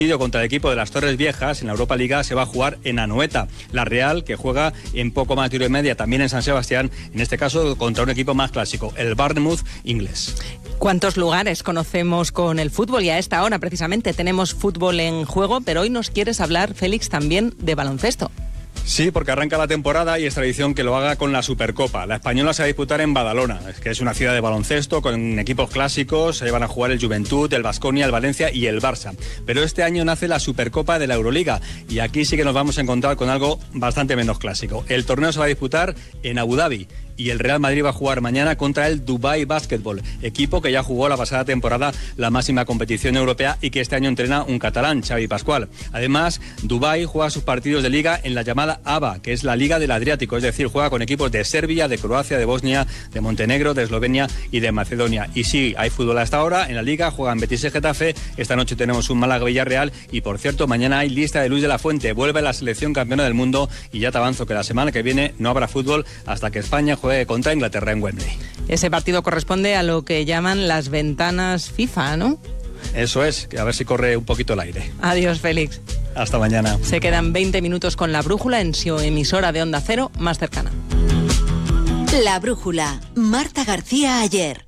Contra el equipo de las Torres Viejas en la Europa Liga se va a jugar en Anoeta. La Real, que juega en poco más de hora y media también en San Sebastián, en este caso contra un equipo más clásico, el Bournemouth inglés. ¿Cuántos lugares conocemos con el fútbol? Y a esta hora precisamente tenemos fútbol en juego, pero hoy nos quieres hablar, Félix, también de baloncesto. Sí, porque arranca la temporada y es tradición que lo haga con la Supercopa. La Española se va a disputar en Badalona, que es una ciudad de baloncesto con equipos clásicos. Se van a jugar el Juventud, el Baskonia, el Valencia y el Barça. Pero este año nace la Supercopa de la Euroliga y aquí sí que nos vamos a encontrar con algo bastante menos clásico. El torneo se va a disputar en Abu Dhabi y el Real Madrid va a jugar mañana contra el Dubai Basketball, equipo que ya jugó la pasada temporada la máxima competición europea y que este año entrena un catalán, Xavi Pascual. Además, Dubai juega sus partidos de liga en la llamada ABA, que es la Liga del Adriático, es decir, juega con equipos de Serbia, de Croacia, de Bosnia, de Montenegro, de Eslovenia y de Macedonia. Y sí, hay fútbol hasta ahora, en la liga juegan Betis y Getafe, esta noche tenemos un Málaga-Villarreal y, por cierto, mañana hay lista de Luis de la Fuente, vuelve la selección campeona del mundo y ya te avanzo que la semana que viene no habrá fútbol hasta que España juegue contra Inglaterra en Wembley. Ese partido corresponde a lo que llaman las ventanas FIFA, ¿no? Eso es, a ver si corre un poquito el aire. Adiós, Félix. Hasta mañana. Se quedan 20 minutos con La Brújula en su emisora de Onda Cero más cercana. La Brújula, Marta García Ayer.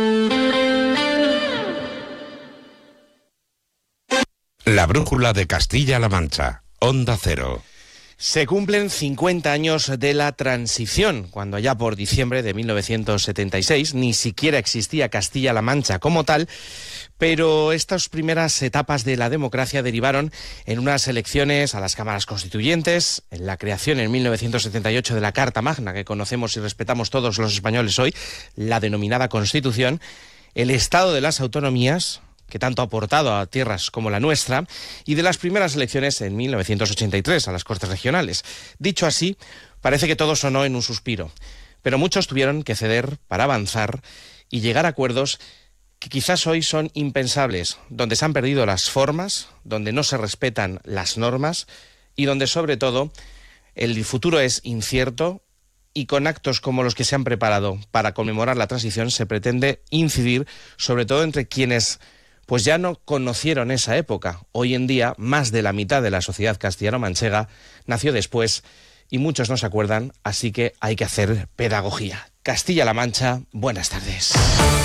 La Brújula de Castilla-La Mancha, Onda Cero. Se cumplen 50 años de la transición, cuando ya por diciembre de 1976 ni siquiera existía Castilla-La Mancha como tal, pero estas primeras etapas de la democracia derivaron en unas elecciones a las cámaras constituyentes, en la creación en 1978 de la Carta Magna, que conocemos y respetamos todos los españoles hoy, la denominada Constitución, el Estado de las Autonomías, que tanto ha aportado a tierras como la nuestra, y de las primeras elecciones en 1983 a las Cortes Regionales. Dicho así, parece que todo sonó en un suspiro, pero muchos tuvieron que ceder para avanzar y llegar a acuerdos que quizás hoy son impensables, donde se han perdido las formas, donde no se respetan las normas y donde, sobre todo, el futuro es incierto. Y con actos como los que se han preparado para conmemorar la transición se pretende incidir sobre todo entre quienes pues ya no conocieron esa época. Hoy en día, más de la mitad de la sociedad castellano-manchega nació después y muchos no se acuerdan, así que hay que hacer pedagogía. Castilla-La Mancha, buenas tardes.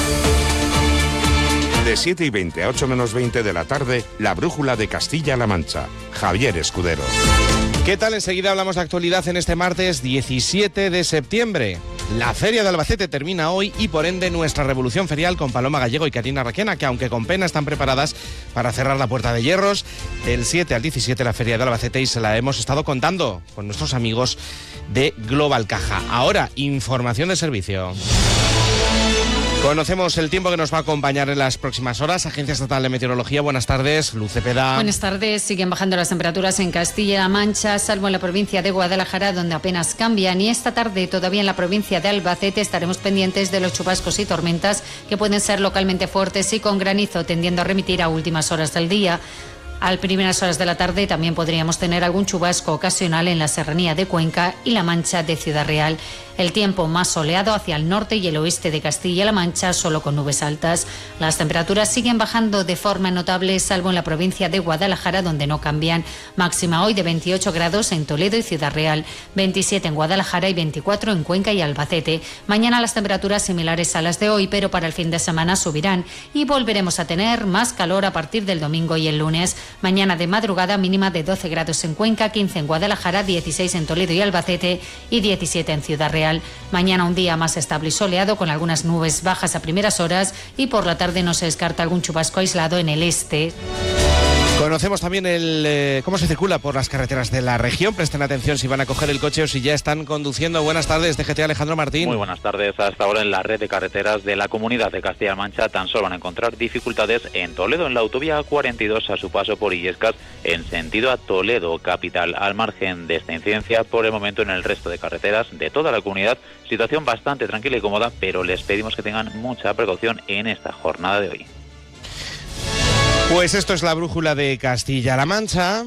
De 7:20 a 8 menos 20 de la tarde, La Brújula de Castilla-La Mancha. Javier Escudero. ¿Qué tal? Enseguida hablamos de actualidad en este martes 17 de septiembre. La Feria de Albacete termina hoy y por ende nuestra revolución ferial con Paloma Gallego y Karina Requena, que aunque con pena están preparadas para cerrar la Puerta de Hierros. Del 7 al 17 la Feria de Albacete y se la hemos estado contando con nuestros amigos de Global Caja. Ahora, información de servicio. Conocemos el tiempo que nos va a acompañar en las próximas horas. Agencia Estatal de Meteorología, buenas tardes. Luz Cepeda. Buenas tardes. Siguen bajando las temperaturas en Castilla-La Mancha, salvo en la provincia de Guadalajara, donde apenas cambian. Y esta tarde, todavía en la provincia de Albacete, estaremos pendientes de los chubascos y tormentas que pueden ser localmente fuertes y con granizo, tendiendo a remitir a últimas horas del día. A primeras horas de la tarde también podríamos tener algún chubasco ocasional en la serranía de Cuenca y la Mancha de Ciudad Real. El tiempo más soleado hacia el norte y el oeste de Castilla-La Mancha, solo con nubes altas. Las temperaturas siguen bajando de forma notable, salvo en la provincia de Guadalajara, donde no cambian. Máxima hoy de 28 grados en Toledo y Ciudad Real, 27 en Guadalajara y 24 en Cuenca y Albacete. Mañana las temperaturas similares a las de hoy, pero para el fin de semana subirán y volveremos a tener más calor a partir del domingo y el lunes. Mañana de madrugada mínima de 12 grados en Cuenca, 15 en Guadalajara, 16 en Toledo y Albacete y 17 en Ciudad Real. Mañana un día más estable y soleado con algunas nubes bajas a primeras horas y por la tarde no se descarta algún chubasco aislado en el este. Conocemos también cómo se circula por las carreteras de la región. Presten atención si van a coger el coche o si ya están conduciendo. Buenas tardes, DGT Alejandro Martín. Muy buenas tardes. Hasta ahora en la red de carreteras de la Comunidad de Castilla-La Mancha tan solo van a encontrar dificultades en Toledo, en la autovía 42 a su paso por Illescas, en sentido a Toledo capital. Al margen de esta incidencia, por el momento en el resto de carreteras de toda la comunidad, situación bastante tranquila y cómoda, pero les pedimos que tengan mucha precaución en esta jornada de hoy. Pues esto es la brújula de Castilla-La Mancha.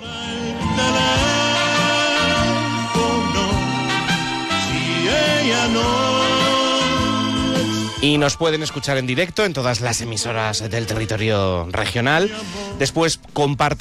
Y nos pueden escuchar en directo en todas las emisoras del territorio regional. Después compartan